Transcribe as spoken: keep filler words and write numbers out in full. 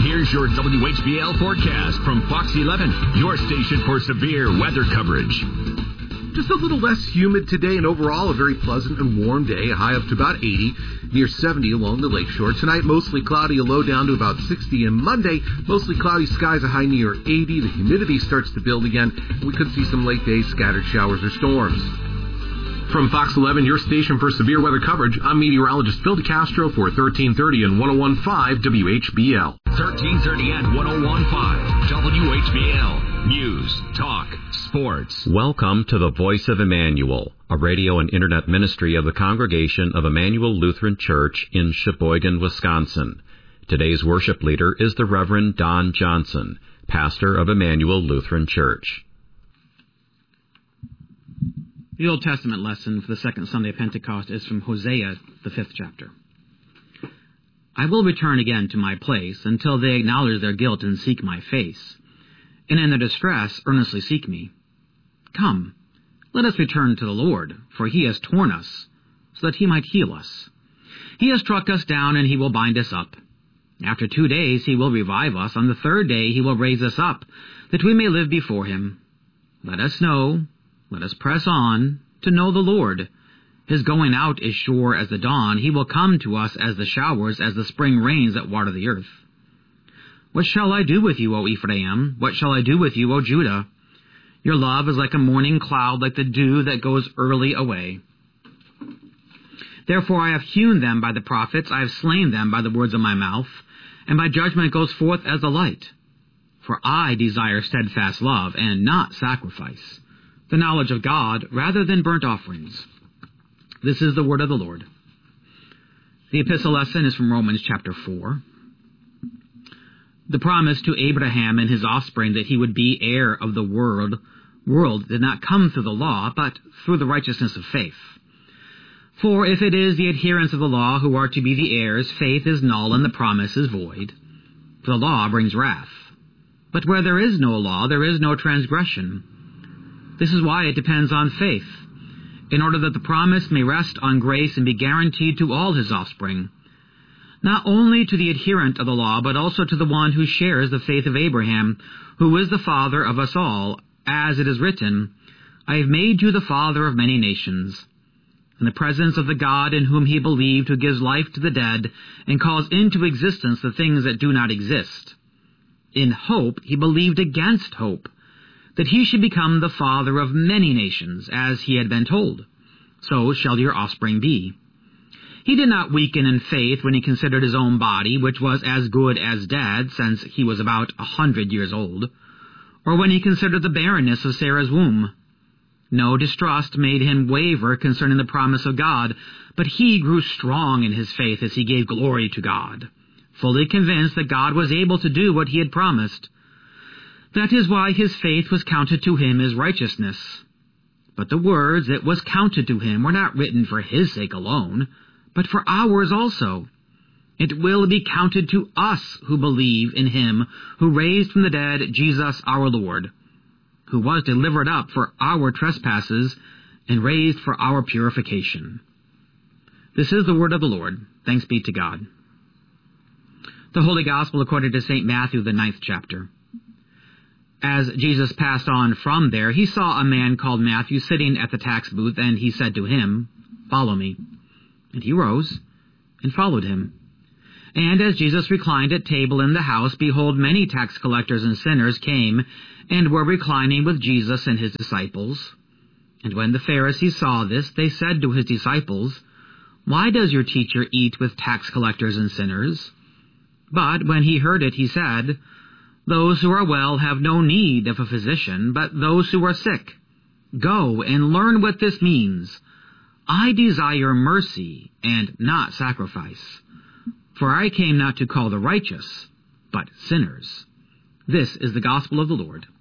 here's your W H B L forecast from Fox eleven, your station for severe weather coverage. Just a little less humid today, and overall a very pleasant and warm day, a high up to about eighty, near seventy along the lakeshore. Tonight, mostly cloudy, a low down to about sixty, and Monday, mostly cloudy skies, a high near eighty. The humidity starts to build again, and we could see some late day scattered showers or storms. From Fox eleven, your station for severe weather coverage, I'm meteorologist Phil DeCastro for thirteen thirty and one oh one point five W H B L. thirteen thirty and one oh one point five W H B L. News, talk, sports. Welcome to the Voice of Emmanuel, a radio and internet ministry of the Congregation of Emmanuel Lutheran Church in Sheboygan, Wisconsin. Today's worship leader is the Reverend Don Johnson, pastor of Emmanuel Lutheran Church. The Old Testament lesson for the second Sunday of Pentecost is from Hosea, the fifth chapter. I will return again to my place until they acknowledge their guilt and seek my face, and in their distress earnestly seek me. Come, let us return to the Lord, for he has torn us, so that he might heal us. He has struck us down, and he will bind us up. After two days he will revive us. On the third day he will raise us up, that we may live before him. Let us know, let us press on, to know the Lord. His going out is sure as the dawn. He will come to us as the showers, as the spring rains that water the earth. What shall I do with you, O Ephraim? What shall I do with you, O Judah? Your love is like a morning cloud, like the dew that goes early away. Therefore I have hewn them by the prophets, I have slain them by the words of my mouth, and my judgment goes forth as the light. For I desire steadfast love, and not sacrifice, the knowledge of God rather than burnt offerings. This is the word of the Lord. The epistle lesson is from Romans chapter four. The promise to Abraham and his offspring that he would be heir of the world, world did not come through the law, but through the righteousness of faith. For if it is the adherents of the law who are to be the heirs, faith is null and the promise is void. For the law brings wrath. But where there is no law, there is no transgression. This is why it depends on faith, in order that the promise may rest on grace and be guaranteed to all his offspring, not only to the adherent of the law, but also to the one who shares the faith of Abraham, who is the father of us all, as it is written, I have made you the father of many nations. In the presence of the God in whom he believed, who gives life to the dead, and calls into existence the things that do not exist. In hope he believed against hope, that he should become the father of many nations, as he had been told. So shall your offspring be. He did not weaken in faith when he considered his own body, which was as good as dead, since he was about a hundred years old, or when he considered the barrenness of Sarah's womb. No distrust made him waver concerning the promise of God, but he grew strong in his faith as he gave glory to God, fully convinced that God was able to do what he had promised. That is why his faith was counted to him as righteousness. But the words "it was counted to him" were not written for his sake alone, but for ours also. It will be counted to us who believe in him who raised from the dead Jesus our Lord, who was delivered up for our trespasses and raised for our purification. This is the word of the Lord. Thanks be to God. The Holy Gospel according to Saint Matthew, the ninth chapter. As Jesus passed on from there, he saw a man called Matthew sitting at the tax booth, and he said to him, Follow me. And he rose and followed him. And as Jesus reclined at table in the house, behold, many tax collectors and sinners came and were reclining with Jesus and his disciples. And when the Pharisees saw this, they said to his disciples, Why does your teacher eat with tax collectors and sinners? But when he heard it, he said, Those who are well have no need of a physician, but those who are sick. Go and learn what this means. I desire mercy and not sacrifice. For I came not to call the righteous, but sinners. This is the gospel of the Lord.